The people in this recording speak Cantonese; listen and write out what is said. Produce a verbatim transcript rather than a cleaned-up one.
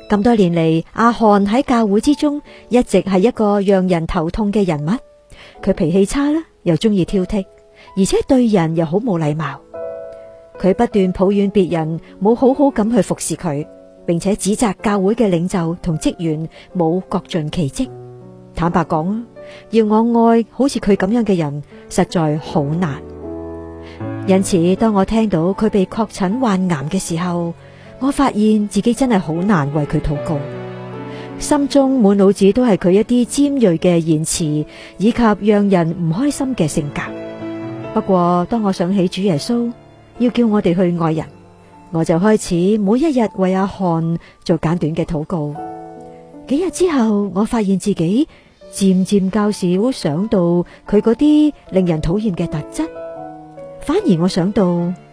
咁多年嚟，阿漢喺教會之中一直係一個讓人頭痛嘅人物。佢脾氣差啦，又中意挑剔，而且對人又好冇禮貌。佢不斷抱怨別人冇好好咁去服侍佢，並且指責教會嘅領袖同職員冇各盡其職。坦白講啊，要我愛好似佢咁樣嘅人，實在好難。因此，當我聽到佢被確診患癌嘅時候，我發現自己真係好難為佢禱告，心中滿腦子都係佢一啲尖銳嘅言辭，以及讓人唔開心嘅性格。不過，當我想起主耶穌要叫我哋去愛人，我就開始每一日為阿漢做簡短嘅禱告。幾日之後，我發現自己漸漸較少想到佢嗰啲令人討厭嘅特質，反而我想到